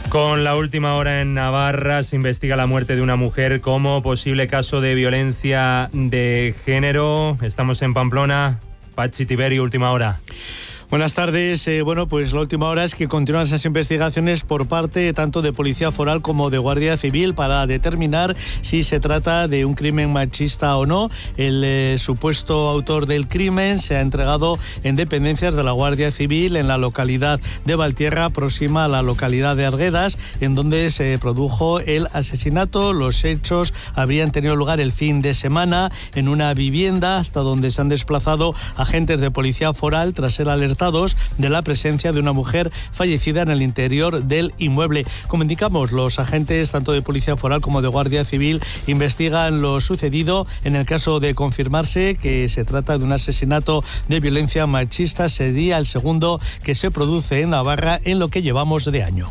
Con la última hora en Navarra se investiga la muerte de una mujer como posible caso de violencia de género. Estamos en Pamplona. Pachi Tiberio, última hora. Buenas tardes. Pues la última hora es que continúan esas investigaciones por parte tanto de Policía Foral como de Guardia Civil para determinar si se trata de un crimen machista o no. El supuesto autor del crimen se ha entregado en dependencias de la Guardia Civil en la localidad de Valtierra, próxima a la localidad de Arguedas, en donde se produjo el asesinato. Los hechos habrían tenido lugar el fin de semana en una vivienda, hasta donde se han desplazado agentes de Policía Foral tras ser alertados de la presencia de una mujer fallecida en el interior del inmueble. Como indicamos, los agentes tanto de Policía Foral como de Guardia Civil investigan lo sucedido. En el caso de confirmarse que se trata de un asesinato de violencia machista, sería el segundo que se produce en Navarra en lo que llevamos de año.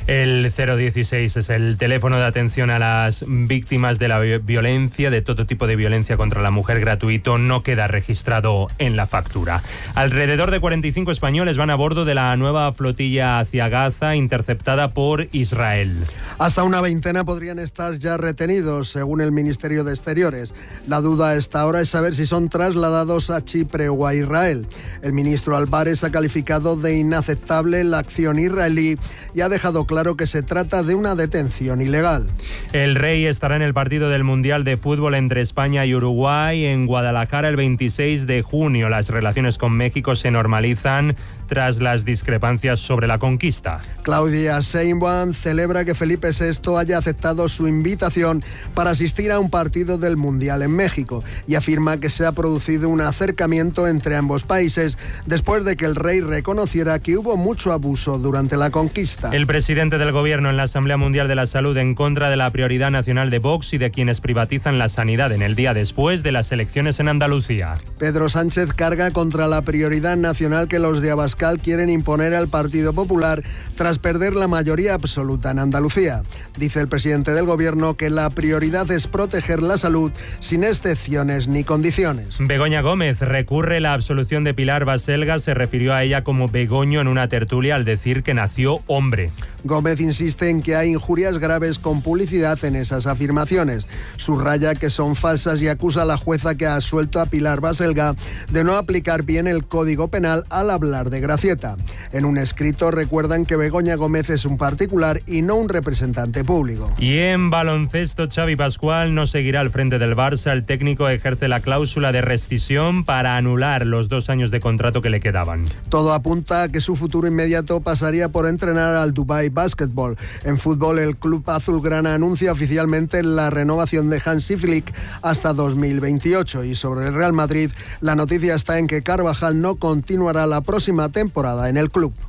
El 016 es el teléfono de atención a las víctimas de la violencia, de todo tipo de violencia contra la mujer, gratuito, no queda registrado en la factura. Alrededor de 45 españoles van a bordo de la nueva flotilla hacia Gaza, interceptada por Israel. Hasta una veintena podrían estar ya retenidos, según el Ministerio de Exteriores. La duda a esta hora es saber si son trasladados a Chipre o a Israel. El ministro Álvarez ha calificado de inaceptable la acción israelí y ha dejado claro que se trata de una detención ilegal. El Rey estará en el partido del Mundial de Fútbol entre España y Uruguay en Guadalajara el 26 de junio. Las relaciones con México se normalizan tras las discrepancias sobre la conquista. Claudia Sheinbaum celebra que Felipe VI haya aceptado su invitación para asistir a un partido del Mundial en México y afirma que se ha producido un acercamiento entre ambos países después de que el rey reconociera que hubo mucho abuso durante la conquista. El presidente del Gobierno en la Asamblea Mundial de la Salud en contra de la prioridad nacional de Vox y de quienes privatizan la sanidad en el día después de las elecciones en Andalucía. Pedro Sánchez carga contra la prioridad nacional que los de Abascal quieren imponer al Partido Popular tras perder la mayoría absoluta en Andalucía. Dice el presidente del Gobierno que la prioridad es proteger la salud sin excepciones ni condiciones. Begoña Gómez recurre la absolución de Pilar Baselga. Se refirió a ella como Begoño en una tertulia al decir que nació hombre. Gómez insiste en que hay injurias graves con publicidad en esas afirmaciones. Subraya que son falsas y acusa a la jueza que ha absuelto a Pilar Baselga de no aplicar bien el Código Penal al hablar de Gracieta. En un escrito recuerdan que Begoña Gómez es un particular y no un representante público. Y en baloncesto, Xavi Pascual no seguirá al frente del Barça. El técnico ejerce la cláusula de rescisión para anular los 2 años de contrato que le quedaban. Todo apunta a que su futuro inmediato pasaría por entrenar al Dubai Basketball. En fútbol, el club azulgrana anuncia oficialmente la renovación de Hansi Flick hasta 2028. Y sobre el Real Madrid, la noticia está en que Carvajal no continuará la próxima temporada en el club.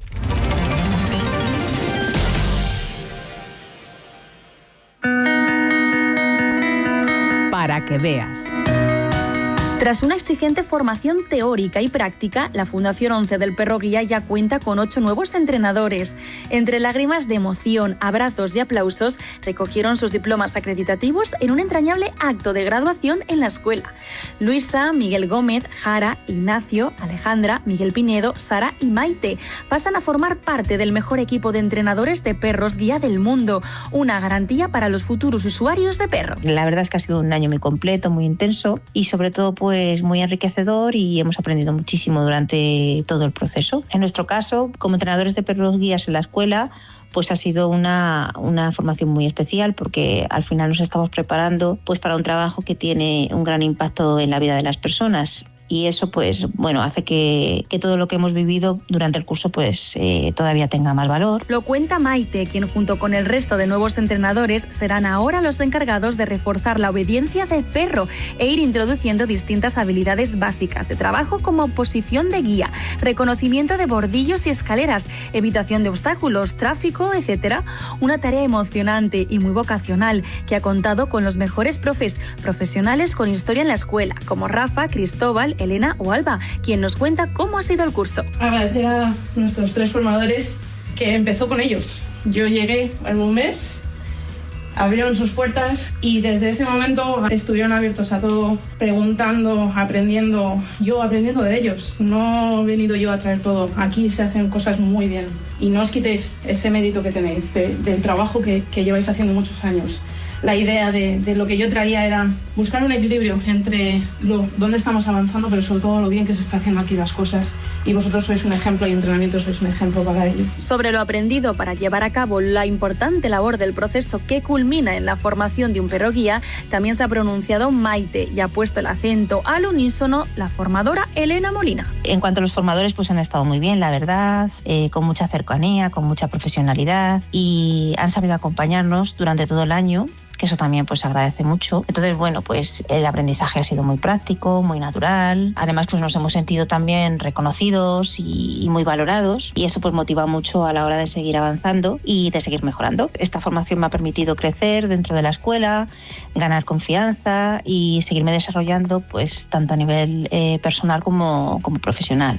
Para que veas. Tras una exigente formación teórica y práctica, la Fundación 11 del Perro Guía ya cuenta con 8 nuevos entrenadores. Entre lágrimas de emoción, abrazos y aplausos, recogieron sus diplomas acreditativos en un entrañable acto de graduación en la escuela. Luisa, Miguel Gómez, Jara, Ignacio, Alejandra, Miguel Pinedo, Sara y Maite pasan a formar parte del mejor equipo de entrenadores de perros guía del mundo, una garantía para los futuros usuarios de perro. La verdad es que ha sido un año muy completo, muy intenso y sobre todo pues muy enriquecedor y hemos aprendido muchísimo durante todo el proceso. En nuestro caso, como entrenadores de perros guías en la escuela, pues ha sido una formación muy especial porque al final nos estamos preparando pues para un trabajo que tiene un gran impacto en la vida de las personas. Y eso pues bueno hace que todo lo que hemos vivido durante el curso pues todavía tenga más valor. Lo cuenta Maite, quien junto con el resto de nuevos entrenadores serán ahora los encargados de reforzar la obediencia de perro e ir introduciendo distintas habilidades básicas de trabajo como posición de guía, reconocimiento de bordillos y escaleras, evitación de obstáculos, tráfico, etc. Una tarea emocionante y muy vocacional que ha contado con los mejores profesionales con historia en la escuela, como Rafa, Cristóbal, Elena o Alba, quien nos cuenta cómo ha sido el curso. Agradecer a nuestros 3 formadores que empezó con ellos. Yo llegué en un mes abrieron sus puertas y desde ese momento estuvieron abiertos a todo, preguntando, aprendiendo, yo aprendiendo de ellos. No he venido yo a traer todo, aquí se hacen cosas muy bien y no os quitéis ese mérito que tenéis del trabajo que lleváis haciendo muchos años. La idea de lo que yo traía era buscar un equilibrio entre dónde estamos avanzando, pero sobre todo lo bien que se está haciendo aquí las cosas. Y vosotros sois un ejemplo y entrenamiento sois un ejemplo para ello. Sobre lo aprendido para llevar a cabo la importante labor del proceso que culmina en la formación de un perro guía, también se ha pronunciado Maite y ha puesto el acento al unísono la formadora Elena Molina. En cuanto a los formadores, pues han estado muy bien, la verdad, con mucha cercanía, con mucha profesionalidad y han sabido acompañarnos durante todo el año, que eso también pues agradece mucho. Entonces, bueno, pues el aprendizaje ha sido muy práctico, muy natural. Además, pues nos hemos sentido también reconocidos y muy valorados y eso pues motiva mucho a la hora de seguir avanzando y de seguir mejorando. Esta formación me ha permitido crecer dentro de la escuela, ganar confianza y seguirme desarrollando pues tanto a nivel personal como profesional.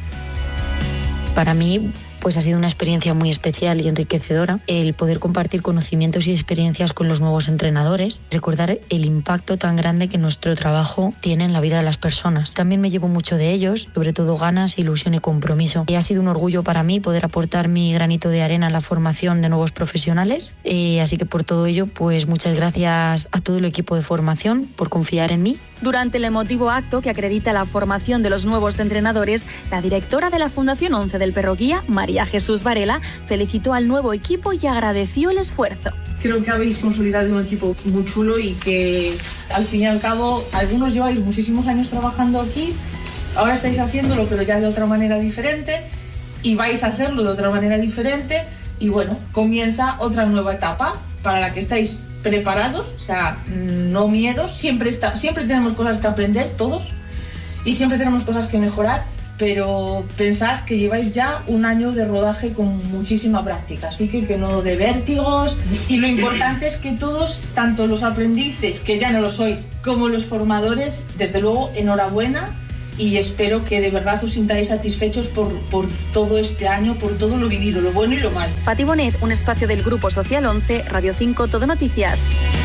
Para mí, pues ha sido una experiencia muy especial y enriquecedora el poder compartir conocimientos y experiencias con los nuevos entrenadores, recordar el impacto tan grande que nuestro trabajo tiene en la vida de las personas. También me llevo mucho de ellos, sobre todo ganas, ilusión y compromiso. Y ha sido un orgullo para mí poder aportar mi granito de arena en la formación de nuevos profesionales. Así que por todo ello, pues muchas gracias a todo el equipo de formación por confiar en mí. Durante el emotivo acto que acredita la formación de los nuevos entrenadores, la directora de la Fundación 11 del Perro Guía, María Jesús Varela, felicitó al nuevo equipo y agradeció el esfuerzo. Creo que habéis consolidado un equipo muy chulo y que al fin y al cabo algunos lleváis muchísimos años trabajando aquí, ahora estáis haciéndolo pero ya de otra manera diferente y vais a hacerlo de otra manera diferente y bueno, comienza otra nueva etapa para la que estáis preparados, o sea, no miedos, siempre tenemos cosas que aprender todos y siempre tenemos cosas que mejorar, pero pensad que lleváis ya un año de rodaje con muchísima práctica, así que no de vértigos y lo importante es que todos, tanto los aprendices, que ya no lo sois, como los formadores, desde luego enhorabuena y espero que de verdad os sintáis satisfechos por todo este año, por todo lo vivido, lo bueno y lo malo. Pati Bonet, un espacio del Grupo Social 11, Radio 5, Todo Noticias.